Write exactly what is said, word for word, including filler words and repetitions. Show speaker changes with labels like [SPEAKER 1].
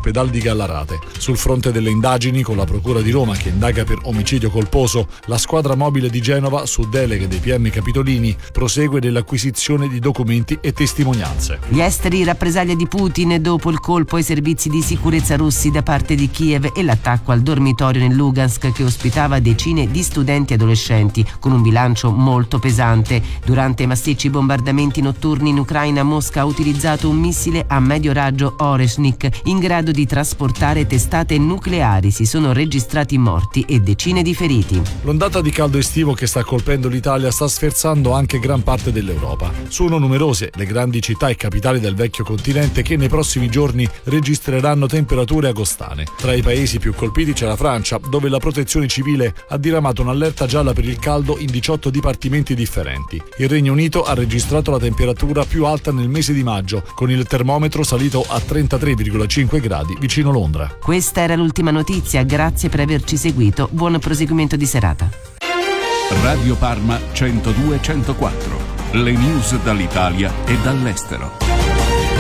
[SPEAKER 1] all'ospedale di Gallarate. Sul fronte delle indagini, con la Procura di Roma che indaga per omicidio colposo, la squadra mobile di Genova, su deleghe dei P M Capitolini, prosegue nell'acquisizione di documenti e testimonianze.
[SPEAKER 2] Gli esteri, rappresaglia di Putin dopo il colpo ai servizi di sicurezza russi da parte di Kiev e l'attacco al dormitorio nel Lugansk che ospitava decine di studenti adolescenti, con un bilancio molto pesante. Durante i massicci bombardamenti notturni in Ucraina, Mosca ha utilizzato un missile a medio raggio Oreshnik in grado di trasportare testate nucleari. Si sono registrati morti e decine di feriti.
[SPEAKER 1] L'ondata di caldo estivo che sta colpendo l'Italia sta sferzando anche gran parte dell'Europa. Sono numerose le grandi città e capitali del vecchio continente che nei prossimi giorni registreranno temperature agostane. Tra i paesi più colpiti c'è la Francia, dove la Protezione Civile ha diramato un'allerta gialla per il caldo in diciotto dipartimenti differenti. Il Regno Unito ha registrato la temperatura più alta nel mese di maggio, con il termometro salito a trentatré virgola cinque gradi vicino Londra.
[SPEAKER 2] Questa era l'ultima notizia, grazie per averci seguito, buon proseguimento di serata.
[SPEAKER 3] Radio Parma centodue centoquattro, le news dall'Italia e dall'estero.